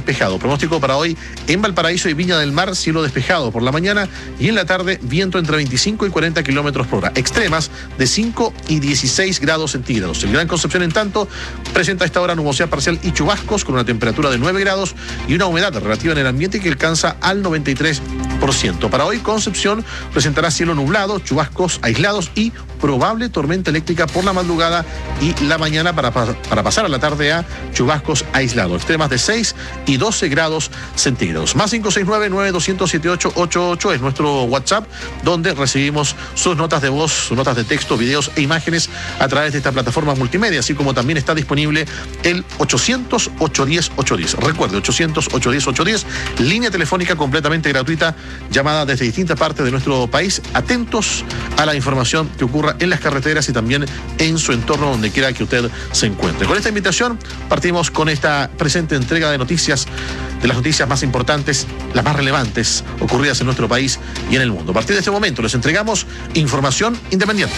despejado. Pronóstico para hoy en Valparaíso y Viña del Mar, cielo despejado por la mañana y en la tarde viento entre 25 y 40 kilómetros por hora. Extremas de 5 y 16 grados centígrados. El Gran Concepción, en tanto, presenta a esta hora nubosidad parcial y chubascos con una temperatura de 9 grados y una humedad relativa en el ambiente que alcanza al 93%. Para hoy, Concepción presentará cielo nublado, chubascos aislados y probable tormenta eléctrica por la madrugada y la mañana para pasar a la tarde a chubascos aislados. Extremas de 6 y 12 grados centígrados. Más 569-9200-7888 es nuestro WhatsApp, donde recibimos sus notas de voz, sus notas de texto, videos e imágenes a través de esta plataforma multimedia, así como también está disponible el 800-810-810. Recuerde, 800-810-810, línea telefónica completamente gratuita, llamada desde distintas partes de nuestro país, atentos a la información que ocurra en las carreteras y también en su entorno, donde quiera que usted se encuentre. Con esta invitación partimos con esta presente entrega de noticias, de las noticias más importantes, las más relevantes ocurridas en nuestro país y en el mundo. A partir de este momento les entregamos información independiente.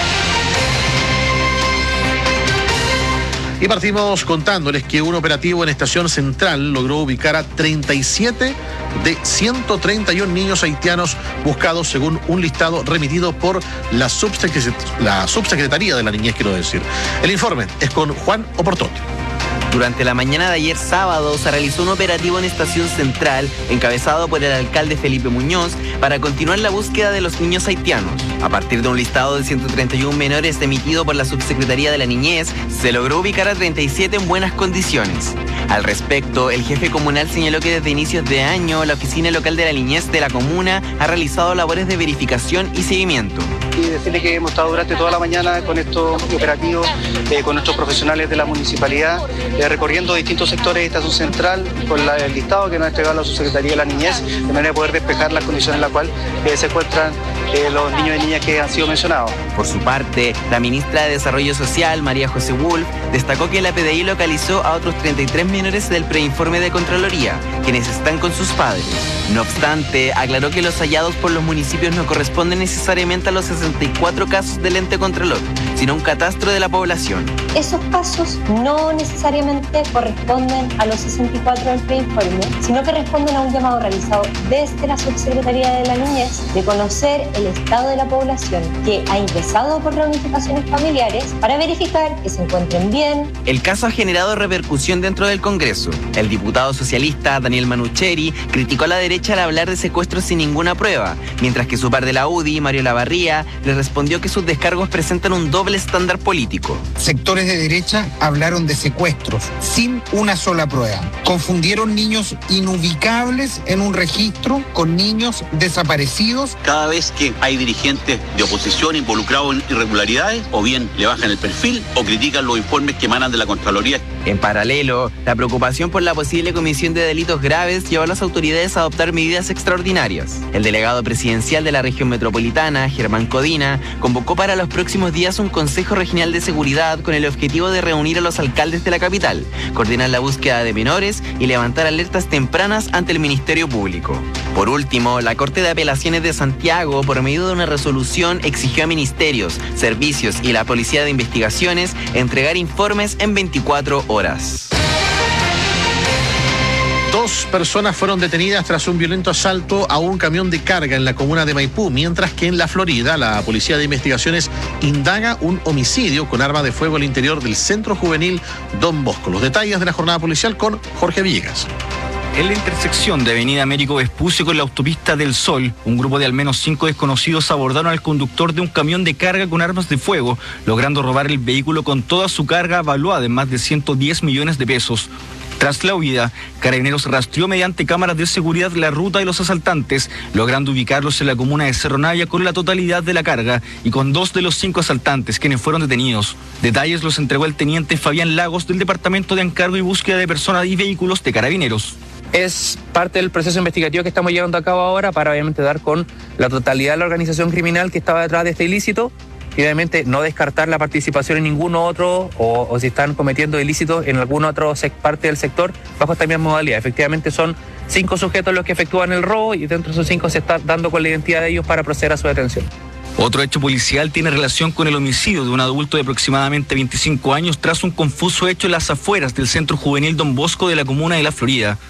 Y partimos contándoles que un operativo en Estación Central logró ubicar a 37 de 131 niños haitianos buscados según un listado remitido por la subsecretaría de la Niñez, quiero decir. El informe es con Juan Oportotti. Durante la mañana de ayer sábado se realizó un operativo en Estación Central encabezado por el alcalde Felipe Muñoz para continuar la búsqueda de los niños haitianos. A partir de un listado de 131 menores emitido por la Subsecretaría de la Niñez, se logró ubicar a 37 en buenas condiciones. Al respecto, el jefe comunal señaló que desde inicios de año la Oficina Local de la Niñez de la comuna ha realizado labores de verificación y seguimiento. Y decirle que hemos estado durante toda la mañana con estos operativos, con nuestros profesionales de la municipalidad, recorriendo distintos sectores de Estación Central con el listado que nos ha entregado la Subsecretaría de la Niñez, de manera de poder despejar las condiciones en las cuales se encuentran los niños y niñas que han sido mencionados. Por su parte, la ministra de Desarrollo Social, María José Wolf, destacó que la PDI localizó a otros 33 menores del preinforme de Contraloría, quienes están con sus padres. No obstante, aclaró que los hallados por los municipios no corresponden necesariamente a los 64 casos del ente Contralor, sino a un catastro de la población. Esos casos no necesariamente corresponden a los 64 del preinforme, sino que responden a un llamado realizado desde la Subsecretaría de la Niñez de conocer el estado de la población que ha ingresado por reunificaciones familiares para verificar que se encuentren bien. El caso ha generado repercusión dentro del Congreso. El diputado socialista Daniel Manucheri criticó a la derecha al hablar de secuestros sin ninguna prueba, mientras que su par de la UDI, Mario Lavarría, le respondió que sus descargos presentan un doble estándar político. Sectores de derecha hablaron de secuestros sin una sola prueba. Confundieron niños inubicables en un registro con niños desaparecidos. Cada vez que hay dirigentes de oposición involucrados en irregularidades, o bien le bajan el perfil o critican los informes que emanan de la Contraloría. En paralelo, la preocupación por la posible comisión de delitos graves llevó a las autoridades a adoptar medidas extraordinarias. El delegado presidencial de la región metropolitana, Germán Codina, convocó para los próximos días un Consejo Regional de Seguridad con el objetivo de reunir a los alcaldes de la capital, coordinar la búsqueda de menores y levantar alertas tempranas ante el Ministerio Público. Por último, la Corte de Apelaciones de Santiago, por medio de una resolución, exigió a ministerios, servicios y la Policía de Investigaciones entregar informes en 24 horas. 2 personas fueron detenidas tras un violento asalto a un camión de carga en la comuna de Maipú, mientras que en la Florida la Policía de Investigaciones indaga un homicidio con arma de fuego al interior del Centro Juvenil Don Bosco. Los detalles de la jornada policial con Jorge Villegas. En la intersección de Avenida Américo Vespucio con la autopista del Sol, un grupo de al menos 5 desconocidos abordaron al conductor de un camión de carga con armas de fuego, logrando robar el vehículo con toda su carga valuada en más de 110 millones de pesos. Tras la huida, Carabineros rastreó mediante cámaras de seguridad la ruta de los asaltantes, logrando ubicarlos en la comuna de Cerro Navia con la totalidad de la carga y con 2 de los 5 asaltantes, quienes fueron detenidos. Detalles los entregó el teniente Fabián Lagos del Departamento de Encargo y Búsqueda de Personas y Vehículos de Carabineros. Es parte del proceso investigativo que estamos llevando a cabo ahora para obviamente dar con la totalidad de la organización criminal que estaba detrás de este ilícito y obviamente no descartar la participación en ninguno otro o si están cometiendo ilícitos en alguna otra parte del sector bajo esta misma modalidad. Efectivamente son 5 sujetos los que efectúan el robo y dentro de esos 5 se está dando con la identidad de ellos para proceder a su detención. Otro hecho policial tiene relación con el homicidio de un adulto de aproximadamente 25 años tras un confuso hecho en las afueras del Centro Juvenil Don Bosco de la comuna de La Florida.